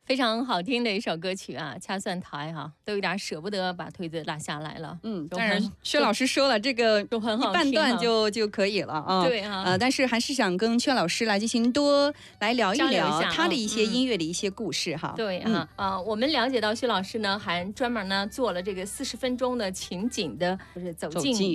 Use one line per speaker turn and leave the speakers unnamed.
非常好听的一首歌曲啊，掐算台哈、都有点舍不得把推子拉下来了。
但是薛老师说了，这个
都很好听
一半段就可以了啊。
对啊，
但是还是想跟薛老师来进行多来聊一聊
交流一下
他的一些音乐的一些故事哈。
对啊，我们了解到薛老师呢，还专门呢做了这个40分钟的情景的，就是走进